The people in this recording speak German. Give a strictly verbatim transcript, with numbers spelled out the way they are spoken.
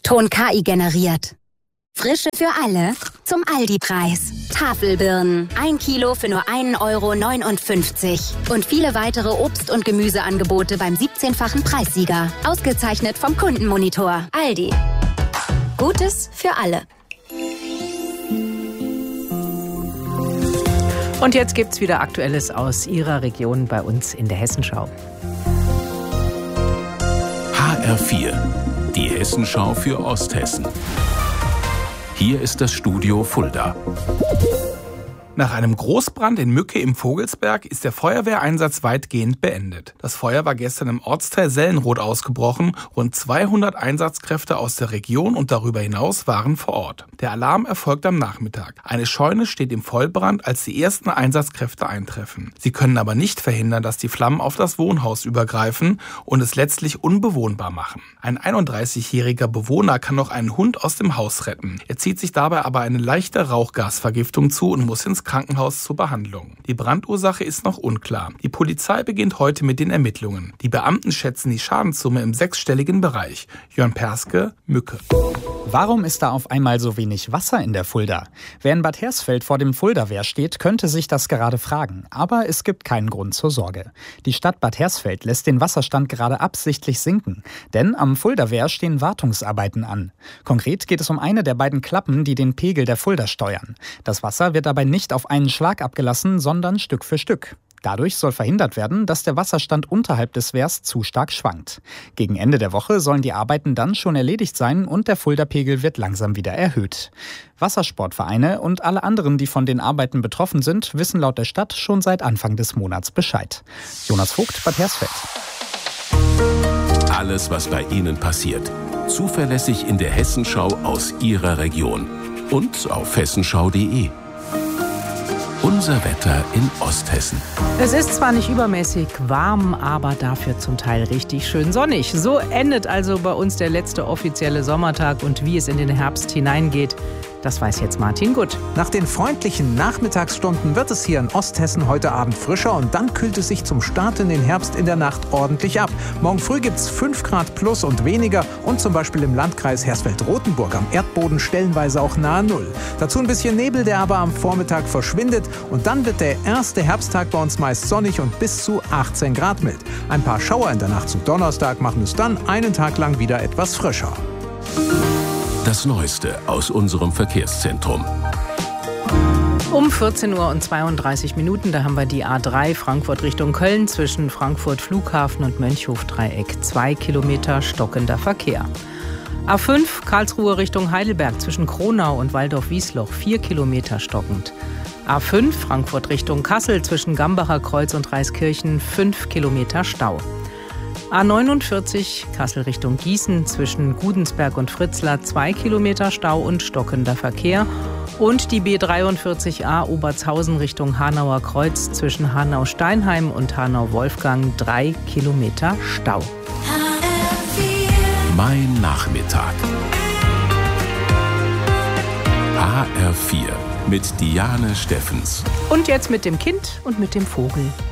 Ton K I generiert. Frische für alle zum Aldi-Preis. Tafelbirnen, ein Kilo für nur ein Euro neunundfünfzig. Und viele weitere Obst- und Gemüseangebote beim siebzehnfachen Preissieger. Ausgezeichnet vom Kundenmonitor. Aldi. Gutes für alle. Und jetzt gibt's wieder Aktuelles aus Ihrer Region bei uns in der Hessenschau. H R vier, die Hessenschau für Osthessen. Hier ist das Studio Fulda. Nach einem Großbrand in Mücke im Vogelsberg ist der Feuerwehreinsatz weitgehend beendet. Das Feuer war gestern im Ortsteil Sellenroth ausgebrochen. Rund zweihundert Einsatzkräfte aus der Region und darüber hinaus waren vor Ort. Der Alarm erfolgt am Nachmittag. Eine Scheune steht im Vollbrand, als die ersten Einsatzkräfte eintreffen. Sie können aber nicht verhindern, dass die Flammen auf das Wohnhaus übergreifen und es letztlich unbewohnbar machen. Ein einunddreißigjähriger Bewohner kann noch einen Hund aus dem Haus retten. Er zieht sich dabei aber eine leichte Rauchgasvergiftung zu und muss ins Krankenhaus zur Behandlung. Die Brandursache ist noch unklar. Die Polizei beginnt heute mit den Ermittlungen. Die Beamten schätzen die Schadenssumme im sechsstelligen Bereich. Jörn Perske, Mücke. Warum ist da auf einmal so wenig Wasser in der Fulda? Wer in Bad Hersfeld vor dem Fuldawehr steht, könnte sich das gerade fragen. Aber es gibt keinen Grund zur Sorge. Die Stadt Bad Hersfeld lässt den Wasserstand gerade absichtlich sinken. Denn am Fuldawehr stehen Wartungsarbeiten an. Konkret geht es um eine der beiden Klappen, die den Pegel der Fulda steuern. Das Wasser wird dabei nicht auf einen Schlag abgelassen, sondern Stück für Stück. Dadurch soll verhindert werden, dass der Wasserstand unterhalb des Wehrs zu stark schwankt. Gegen Ende der Woche sollen die Arbeiten dann schon erledigt sein und der Fulda-Pegel wird langsam wieder erhöht. Wassersportvereine und alle anderen, die von den Arbeiten betroffen sind, wissen laut der Stadt schon seit Anfang des Monats Bescheid. Jonas Vogt, Bad Hersfeld. Alles, was bei Ihnen passiert. Zuverlässig in der Hessenschau aus Ihrer Region. Und auf hessenschau punkt de. Unser Wetter in Osthessen. Es ist zwar nicht übermäßig warm, aber dafür zum Teil richtig schön sonnig. So endet also bei uns der letzte offizielle Sommertag und wie es in den Herbst hineingeht, das weiß jetzt Martin Gutt. Nach den freundlichen Nachmittagsstunden wird es hier in Osthessen heute Abend frischer und dann kühlt es sich zum Start in den Herbst in der Nacht ordentlich ab. Morgen früh gibt es fünf Grad plus und weniger und zum Beispiel im Landkreis Hersfeld-Rotenburg am Erdboden stellenweise auch nahe Null. Dazu ein bisschen Nebel, der aber am Vormittag verschwindet und dann wird der erste Herbsttag bei uns meist sonnig und bis zu achtzehn Grad mild. Ein paar Schauer in der Nacht zu Donnerstag machen es dann einen Tag lang wieder etwas frischer. Das Neueste aus unserem Verkehrszentrum. Um vierzehn Uhr und zweiunddreißig Minuten, da haben wir die A drei Frankfurt Richtung Köln zwischen Frankfurt Flughafen und Mönchhof-Dreieck. Zwei Kilometer stockender Verkehr. A fünf Karlsruhe Richtung Heidelberg zwischen Kronau und Waldorf-Wiesloch. Vier Kilometer stockend. A fünf Frankfurt Richtung Kassel zwischen Gambacher Kreuz und Reiskirchen. Fünf Kilometer Stau. A neunundvierzig Kassel Richtung Gießen zwischen Gudensberg und Fritzlar zwei Kilometer Stau und stockender Verkehr. Und die B dreiundvierzig A Obertshausen Richtung Hanauer Kreuz zwischen Hanau-Steinheim und Hanau-Wolfgang drei Kilometer Stau. Mein Nachmittag. H R vier mit Diane Steffens. Und jetzt mit dem Kind und mit dem Vogel.